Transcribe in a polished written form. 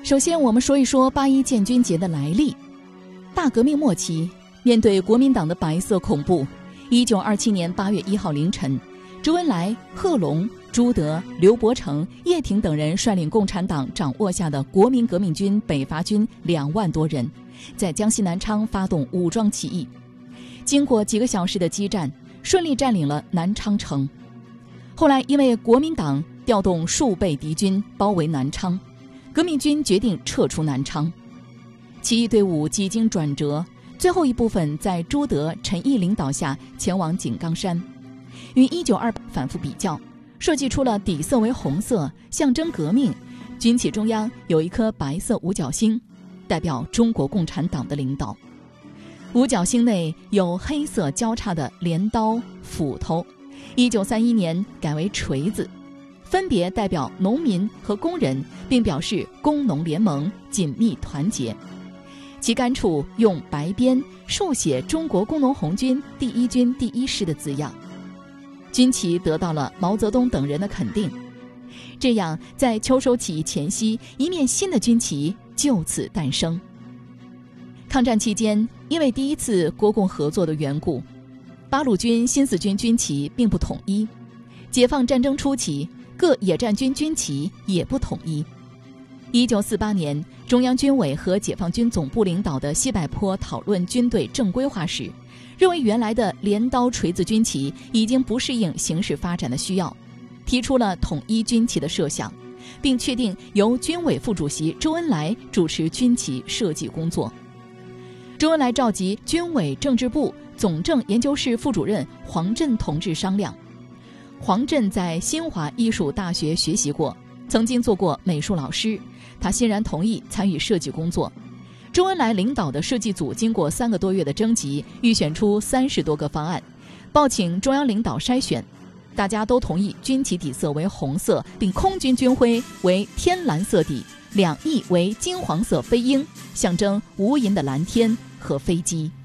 首先，我们说一说8·1建军节的来历。大革命末期，面对国民党的白色恐怖，1927年8月1号凌晨，周恩来、贺龙、朱德、刘伯承、叶挺等人率领共产党掌握下的国民革命军北伐军2万多人，在江西南昌发动武装起义。经过几个小时的激战，顺利占领了南昌城。后来因为国民党调动数倍敌军包围南昌，革命军决定撤出南昌。起义队伍几经转折，最后一部分在朱德、陈毅领导下前往井冈山，与1928反复比较，设计出了底色为红色，象征革命，军旗中央有一颗白色五角星，代表中国共产党的领导。五角星内有黑色交叉的镰刀、斧头，1931年改为锤子，分别代表农民和工人，并表示工农联盟紧密团结。旗杆处用白边竖写中国工农红军第1军第1师的字样。军旗得到了毛泽东等人的肯定。这样，在秋收起义前夕，一面新的军旗就此诞生。抗战期间，因为第一次国共合作的缘故，八路军、新四军军旗并不统一。解放战争初期，各野战军军旗也不统一。1948年，中央军委和解放军总部领导的西柏坡讨论军队正规化时，认为原来的镰刀锤子军旗已经不适应形势发展的需要，提出了统一军旗的设想，并确定由军委副主席周恩来主持军旗设计工作。周恩来召集军委政治部总政研究室副主任黄振同志商量。黄振在新华艺术大学学习过，曾经做过美术老师，他欣然同意参与设计工作。周恩来领导的设计组经过3个多月的征集，预选出30多个方案，报请中央领导筛选，大家都同意军旗底色为红色，并空军军徽为天蓝色底，2翼为金黄色飞鹰，象征无垠的蓝天和飞机。